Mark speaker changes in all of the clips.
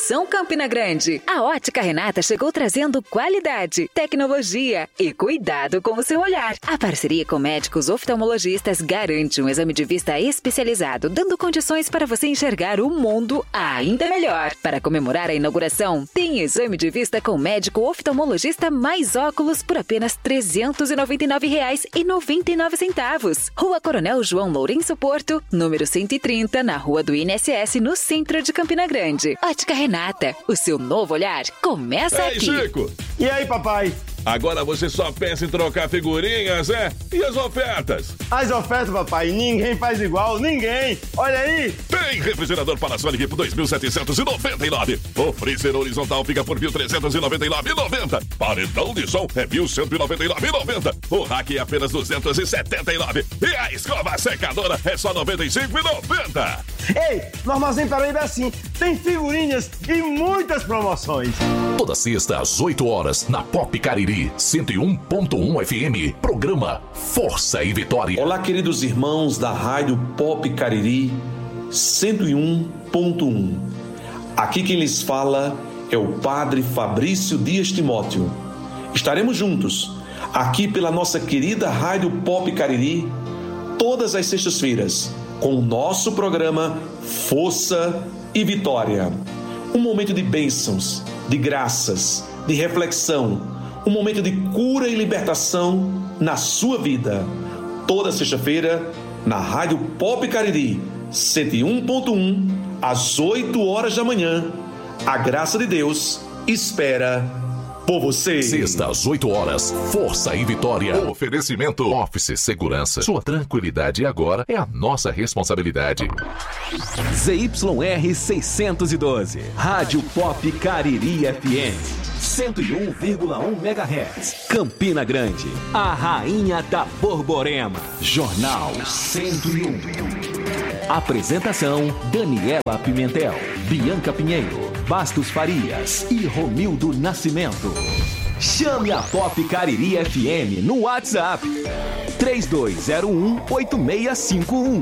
Speaker 1: Fundação Campina Grande. A Ótica Renata chegou trazendo qualidade, tecnologia e cuidado com o seu olhar. A parceria com médicos oftalmologistas garante um exame de vista especializado, dando condições para você enxergar o mundo ainda melhor. Para comemorar a inauguração, tem exame de vista com médico oftalmologista mais óculos por apenas R$ 399,99. Rua Coronel João Lourenço Porto, número 130, na Rua do INSS, no centro de Campina Grande. Ótica Renata, o seu novo olhar começa aqui.
Speaker 2: Chico!
Speaker 3: E aí, papai?
Speaker 2: Agora você só pensa em trocar figurinhas, é? E as ofertas?
Speaker 3: As ofertas, papai, ninguém faz igual, ninguém! Olha aí!
Speaker 2: Tem refrigerador Panasonic por 2.799. O freezer horizontal fica por 1.399,90. Paredão de som é 1.199,90. O rack é apenas 279. E a escova secadora é só 95,90.
Speaker 3: Ei, no Armazém Paraíba é assim, tem figurinhas e muitas promoções.
Speaker 4: Toda sexta às 8 horas na Pop Cariri 101.1 FM. Programa Força e Vitória.
Speaker 5: Olá, queridos irmãos da Rádio Pop Cariri 101.1. Aqui quem lhes fala é o Padre Fabrício Dias Timóteo. Estaremos juntos aqui pela nossa querida Rádio Pop Cariri todas as sextas-feiras com o nosso programa Força e Vitória. Um momento de bênçãos, de graças, de reflexão, um momento de cura e libertação na sua vida. Toda sexta-feira, na Rádio Pop Cariri 101.1, às 8 horas da manhã. A graça de Deus espera por você.
Speaker 4: Sexta às 8 horas, Força e Vitória. Oferecimento Office Segurança. Sua tranquilidade agora é a nossa responsabilidade.
Speaker 6: ZYR 612, Rádio Pop Cariri FM, 101,1 MHz. Campina Grande, a rainha da Borborema. Jornal 101. Apresentação: Daniela Pimentel, Bianca Pinheiro, Bastos Farias e Romildo Nascimento. Chame a Pop Cariri FM no WhatsApp 3201-8651.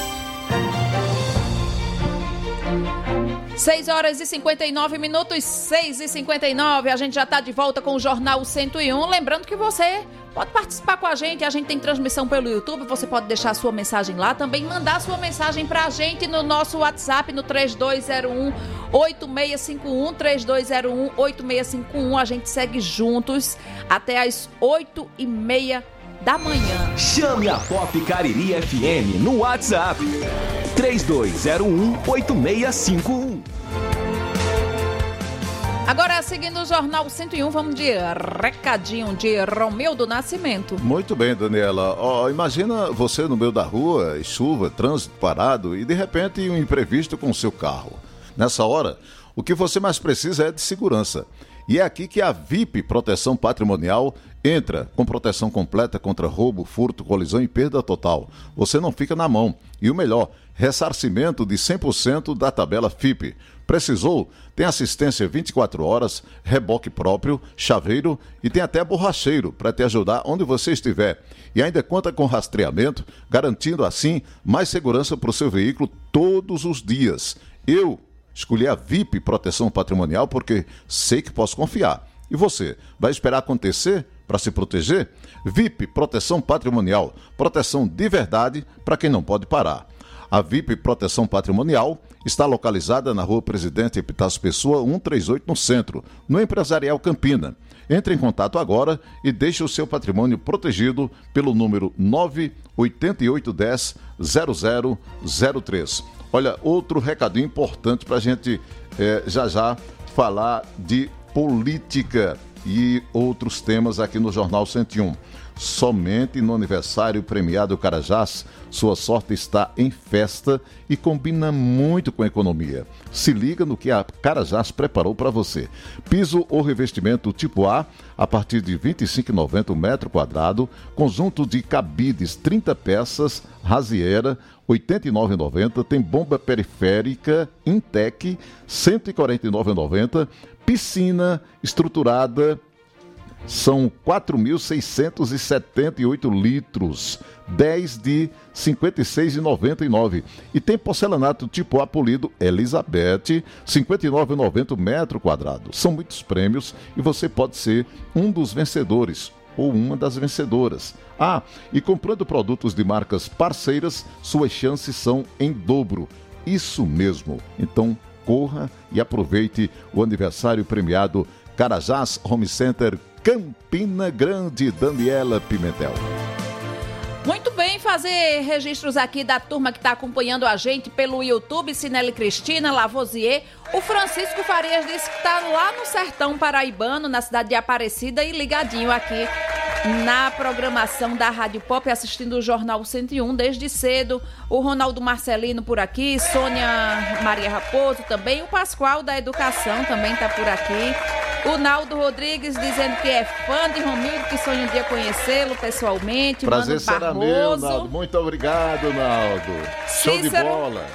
Speaker 7: 6 horas e 59 minutos, 6h59, a gente já está de volta com o Jornal 101. Lembrando que você pode participar com a gente tem transmissão pelo YouTube, você pode deixar a sua mensagem lá, também mandar a sua mensagem pra gente no nosso WhatsApp, no 3201-8651, 3201-8651, a gente segue juntos até as 8h30 da manhã.
Speaker 6: Chame a Pop Cariri FM no WhatsApp 3201-8651.
Speaker 7: Agora, seguindo o Jornal 101, vamos de recadinho de Romildo Nascimento.
Speaker 8: Muito bem, Daniela. Imagina você no meio da rua, chuva, trânsito parado e de repente um imprevisto com o seu carro. Nessa hora, o que você mais precisa é de segurança. E é aqui que a VIP Proteção Patrimonial entra com proteção completa contra roubo, furto, colisão e perda total. Você não fica na mão. E o melhor, ressarcimento de 100% da tabela FIP. Precisou? Tem assistência 24 horas, reboque próprio, chaveiro e tem até borracheiro para te ajudar onde você estiver. E ainda conta com rastreamento, garantindo assim mais segurança para o seu veículo todos os dias. Eu escolhi a VIP Proteção Patrimonial porque sei que posso confiar. E você, vai esperar acontecer para se proteger? VIP Proteção Patrimonial, proteção de verdade para quem não pode parar. A VIP Proteção Patrimonial está localizada na Rua Presidente Epitácio Pessoa, 138, no centro, no Empresarial Campina. Entre em contato agora e deixe o seu patrimônio protegido pelo número 98810-0003. Olha, outro recadinho importante para a gente já falar de política e outros temas aqui no Jornal 101. Somente no aniversário premiado Carajás, sua sorte está em festa e combina muito com a economia. Se liga no que a Carajás preparou para você. Piso ou revestimento tipo A partir de R$ 25,90 o metro quadrado, conjunto de cabides 30 peças, rasiera, R$ 89,90, tem bomba periférica Intec, R$ 149,90, piscina estruturada São 4.678 litros, 10 de R$ 56,99. E tem porcelanato tipo A polido Elizabeth, R$ 59,90 metro quadrado. São muitos prêmios e você pode ser um dos vencedores ou uma das vencedoras. E comprando produtos de marcas parceiras, suas chances são em dobro. Isso mesmo. Então, corra e aproveite o aniversário premiado Carajás Home Center Campina Grande. Daniela Pimentel.
Speaker 7: Muito bem, fazer registros aqui da turma que está acompanhando a gente pelo YouTube, Sineli Cristina, Lavoisier. O Francisco Farias disse que está lá no sertão paraibano, na cidade de Aparecida, e ligadinho aqui na programação da Rádio Pop, assistindo o Jornal 101 desde cedo. O Ronaldo Marcelino por aqui, Sônia Maria Raposo também, o Pascoal da Educação também está por aqui. O Naldo Rodrigues dizendo que é fã de Romildo, que sonha um dia conhecê-lo pessoalmente.
Speaker 8: Prazer será meu, Naldo. Muito obrigado, Naldo. Show de bola.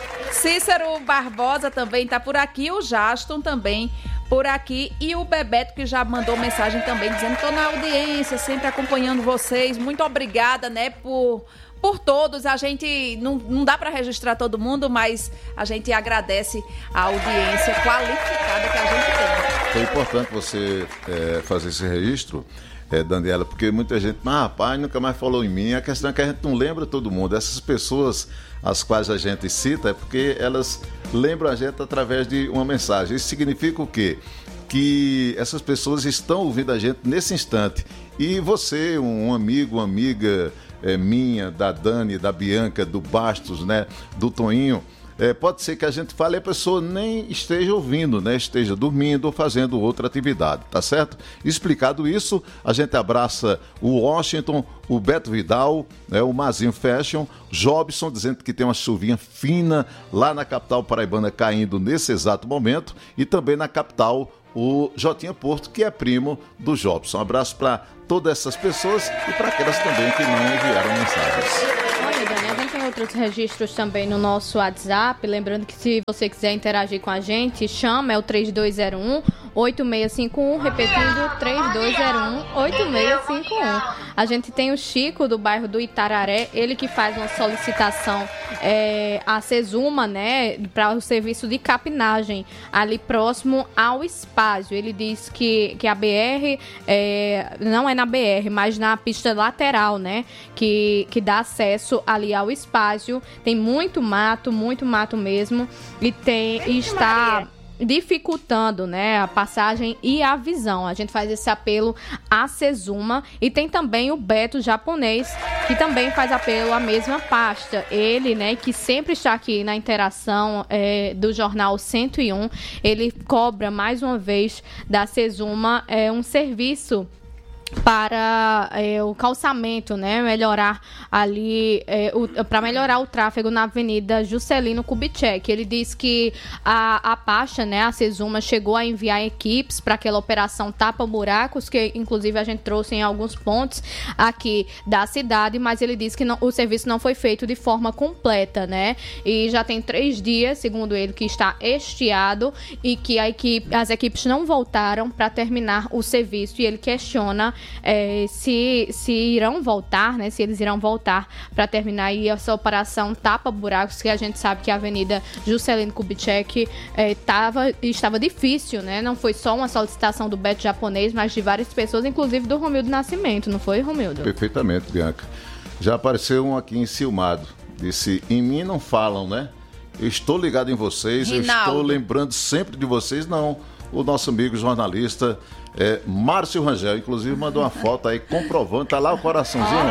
Speaker 7: Cícero Barbosa também está por aqui. O Jaston também por aqui. E o Bebeto, que já mandou mensagem também dizendo que estou na audiência, sempre acompanhando vocês. Muito obrigada, né, por todos. A gente não dá para registrar todo mundo, mas a gente agradece a audiência qualificada que a gente tem.
Speaker 8: Foi importante você fazer esse registro, Daniela, porque muita gente, rapaz, nunca mais falou em mim. A questão é que a gente não lembra todo mundo. Essas pessoas as quais a gente cita é porque elas lembram a gente através de uma mensagem. Isso significa o quê? Que essas pessoas estão ouvindo a gente nesse instante. E você, um amigo, uma amiga minha, da Dani, da Bianca, do Bastos, né, do Toninho, pode ser que a gente fale e a pessoa nem esteja ouvindo, né? Esteja dormindo ou fazendo outra atividade, tá certo? Explicado isso, a gente abraça o Washington, o Beto Vidal, né? O Mazinho Fashion, Jobson dizendo que tem uma chuvinha fina lá na capital paraibana caindo nesse exato momento, e também na capital o Jotinha Porto, que é primo do Jobson. Um abraço para todas essas pessoas e para aquelas também que não enviaram mensagens.
Speaker 9: Olha, Dani, a gente tem outros registros também no nosso WhatsApp. Lembrando que se você quiser interagir com a gente, chama, é o 3201-8651, repetindo, 3201-8651. A gente tem o Chico, do bairro do Itararé, ele que faz uma solicitação à Sesuma, né, para o serviço de capinagem ali próximo ao Espásio. Ele diz que a BR, não é na BR, mas na pista lateral, né, que dá acesso ali ao Espásio. Tem muito mato mesmo, e está dificultando, né, a passagem e a visão. A gente faz esse apelo à Sesuma. E tem também o Beto Japonês, que também faz apelo à mesma pasta. Ele, né, que sempre está aqui na interação do Jornal 101, ele cobra mais uma vez da Sesuma um serviço para o calçamento, né, melhorar ali, para melhorar o tráfego na Avenida Juscelino Kubitschek. Ele diz que a pasta, né, a Sesuma, chegou a enviar equipes para aquela operação tapa-buracos, que inclusive a gente trouxe em alguns pontos aqui da cidade, mas ele diz que o serviço não foi feito de forma completa, né, e já tem 3 dias, segundo ele, que está estiado e que as equipes não voltaram para terminar o serviço, e ele questiona se irão voltar, né? Se eles irão voltar para terminar aí essa operação tapa-buracos, que a gente sabe que a Avenida Juscelino Kubitschek estava difícil, né? Não foi só uma solicitação do Beto Japonês, mas de várias pessoas, inclusive do Romildo Nascimento, não foi, Romildo?
Speaker 8: Perfeitamente, Bianca. Já apareceu um aqui enciumado. Disse, em mim não falam, né? Eu estou ligado em vocês, Rinaldo. Eu estou lembrando sempre de vocês. Não, o nosso amigo jornalista Márcio Rangel, inclusive, mandou uma foto aí comprovando, tá lá o coraçãozinho,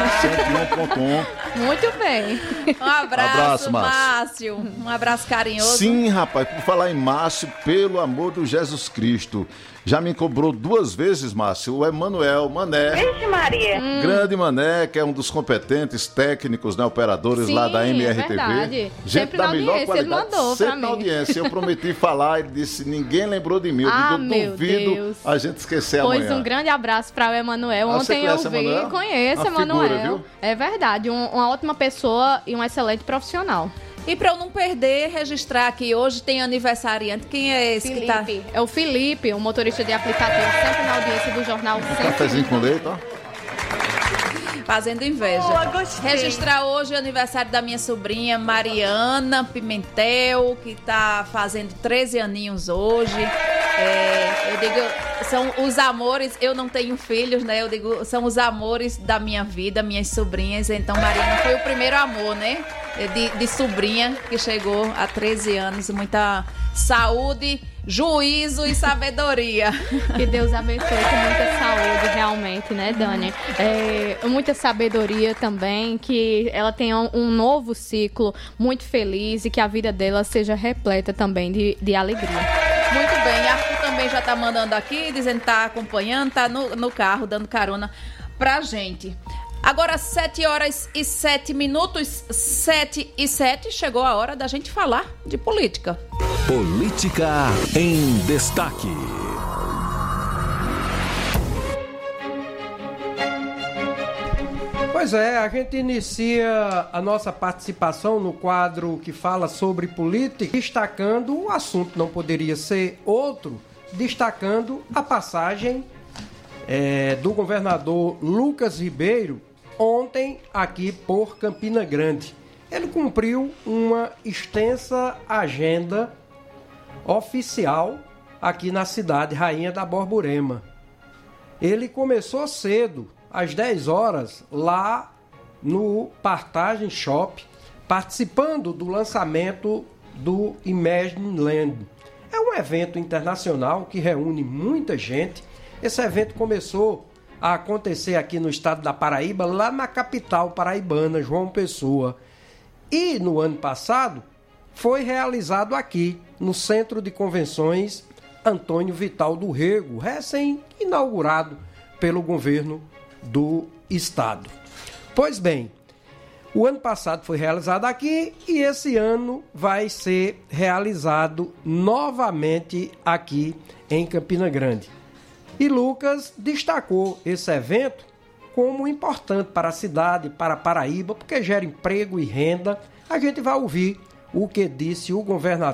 Speaker 8: ó, 101.1.
Speaker 9: Muito bem.
Speaker 7: Um abraço, Márcio. Um abraço carinhoso.
Speaker 8: Sim, rapaz, por falar em Márcio, pelo amor do Jesus Cristo, já me cobrou 2 vezes, Márcio, o Emanuel Mané.
Speaker 10: Vixe, Maria.
Speaker 8: Grande Mané, que é um dos competentes técnicos, né, operadores. Sim, lá da MRTV.
Speaker 9: Verdade.
Speaker 8: Gente
Speaker 9: sempre
Speaker 8: da
Speaker 9: na
Speaker 8: melhor
Speaker 9: audiência,
Speaker 8: qualidade.
Speaker 9: ele mandou
Speaker 8: sempre
Speaker 9: pra
Speaker 8: na
Speaker 9: mim.
Speaker 8: audiência. Eu prometi falar, ele disse, ninguém lembrou de mim. Eu duvido
Speaker 9: Deus.
Speaker 8: A gente esquecer amanhã.
Speaker 9: Pois um grande abraço para o Emanuel.
Speaker 8: Ontem
Speaker 9: eu vi, conheço o Emanuel. É verdade, uma ótima pessoa e um excelente profissional.
Speaker 7: E para eu não perder, registrar aqui, hoje tem aniversariante. Quem é esse
Speaker 9: Felipe.
Speaker 7: que tá?
Speaker 9: É o Felipe, o motorista de aplicativo, sempre na audiência do Jornal
Speaker 8: Cafezinho com leite, ó.
Speaker 7: Fazendo inveja.
Speaker 10: Gostei.
Speaker 7: Registrar hoje o aniversário da minha sobrinha Mariana Pimentel, que tá fazendo 13 aninhos hoje. Eu digo, são os amores, eu não tenho filhos, né? Eu digo, são os amores da minha vida, minhas sobrinhas. Então, Mariana foi o primeiro amor, né? De sobrinha que chegou há 13 anos. Muita saúde, juízo e sabedoria.
Speaker 9: Que Deus abençoe com muita saúde, realmente, né, Dani? Muita sabedoria também, que ela tenha um novo ciclo muito feliz e que a vida dela seja repleta também de alegria.
Speaker 7: Muito bem, Arthur também já tá mandando aqui, dizendo que tá acompanhando, tá no carro, dando carona pra gente. Agora, 7h07, 7h07, chegou a hora da gente falar de política.
Speaker 6: Política em destaque.
Speaker 11: Pois é, a gente inicia a nossa participação no quadro que fala sobre política, destacando o assunto, não poderia ser outro, destacando a passagem do governador Lucas Ribeiro ontem aqui por Campina Grande. Ele cumpriu uma extensa agenda oficial aqui na cidade Rainha da Borborema. Ele começou cedo, às 10 horas, lá no Partagem Shop, participando do lançamento do Imagine Land. É um evento internacional que reúne muita gente. Esse evento começou a acontecer aqui no estado da Paraíba, lá na capital paraibana, João Pessoa. E no ano passado foi realizado aqui, no Centro de Convenções Antônio Vital do Rego, recém-inaugurado pelo governo do estado. Pois bem, o ano passado foi realizado aqui e esse ano vai ser realizado novamente aqui em Campina Grande. E Lucas destacou esse evento como importante para a cidade, para a Paraíba, porque gera emprego e renda. A gente vai ouvir o que disse o governador